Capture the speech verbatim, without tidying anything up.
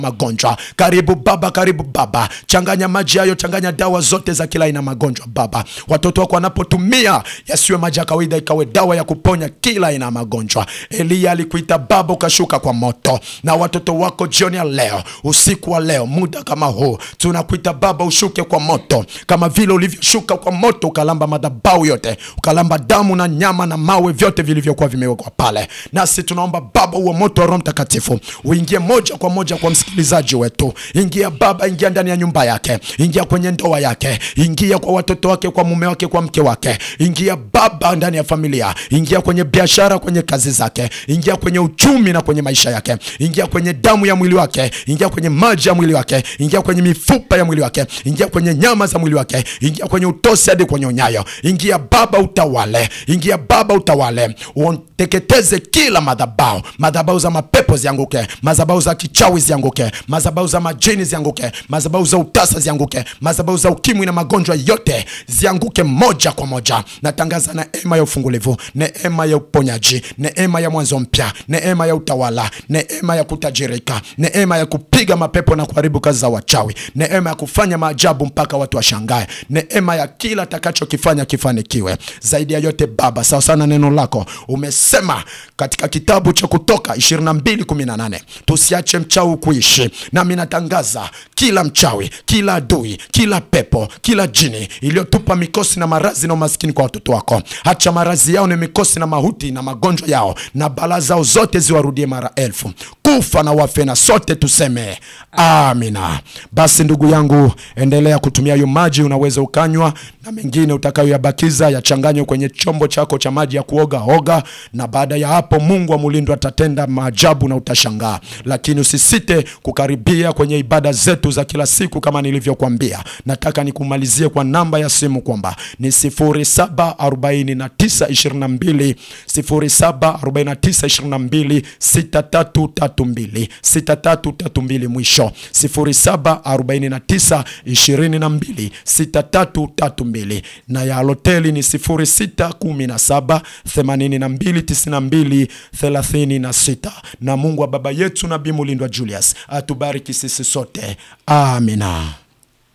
magonjwa. Karibu Baba, karibu Baba. Changanya maji hayo, changanya dawa zote za kila aina magonjwa Baba. Watoto wako wanapotumia yasiwe maji ya kawaida, ikawe dawa ya kuponya kila aina magonjwa. Elia alikuita Baba, ukashuka kwa moto. Na watoto wako jioni ya leo, usiku wa leo, muda kama huu, tunakuita Baba, ushuke kwa moto. Kama vile ulivyoshuka kwa moto ukalamba madhabahu yote, ukalamba damu na nyama na mawe vyote vilivyokuwa vimewekwa pale. Nasi tunaomba Baba, huo moto wa Roho Mtakatifu uingie moja kwa moja kwa msikilizaji wetu. Ingia Baba, ingia ndani ya nyumba yake, ingia kwenye ndoa yake, ingia kwa watoto wake, kwa mume wake, kwa mke wake. Ingia Baba ndani ya familia, ingia kwenye biashara, kwenye kazi zake, ingia kwenye uchumi na kwenye maisha yake, ingia kwenye damu ya mwili wake, ingia kwenye maji ya mwili wake, ingia kwenye mifupa ya mwili wake, ingia kwenye nyama za mwili wake, ingia kwenye utosi hadi kwenye unyayo. Ingia Baba, utawale, ingia Baba, utawale. Uteketeze kila madhabahu, madhabahu za mapepo zianguke, madhabahu za kichawi zianguke, madhabahu za majini zianguke, madhabahu za utasa zianguke, madhabahu za ukimwi na magonjwa yote zianguke moja kwa moja. Natangaza neema ya ufungulivu, neema ya uponyaji, neema ya mwanzo mpya, neema ya utawala, neema ya kutajirika, neema ya kupiga mapepo na kuharibu kazi za wachawi, neema ya kufanya maajabu mpaka watu washangae, neema ya kila atakachokifanya kifanikiwe. Zaidi ya yote Baba, sawa sana neno lako umesema katika kitabu cha Kutoka ishirini na mbili kumi na nane, tusiache mchawi kuishi. Nami natangaza kila mchawi, kila adui, kila pepo, kila jini iliyotupa mikosi na marazi na umaskini kwa watoto wako, acha marazi yao na mikosi na mahuti na magonjwa yao na balaa zao zote ziwarudie mara elfu, kufa na wafe, na sote tuseme amina. Basi ndugu yangu, endelea kutumia hiyo maji, unaweza ukanywa, na mengine utakayoyabakiza yachanganywe kwenye chombo chako cha maji ya kuoga oga, na baada ya hapo Mungu wa Mulindwa atatenda maajabu na utashangaa. Lakini usisite kukaribia kwenye ibada zetu za kila siku kama nilivyokuambia. Nataka nikumalizie kwa namba ya simu kwamba ni sifuri saba arobaini na tisa ishirini na mbili sifuri saba arobaini na tisa ishirini na mbili sita tatu tatu mbili sita tatu tatu mbili, mwisho sifuri saba arobaini na tisa ishirini na mbili sita tatu tatu mbili, na ya hoteli ni sifuri sita kumi na saba themanini na mbili tisini na mbili thelathini na sita. Na Mungu wa baba yetu Nabii Mulindwa Julius atubariki sisi sote. Amina.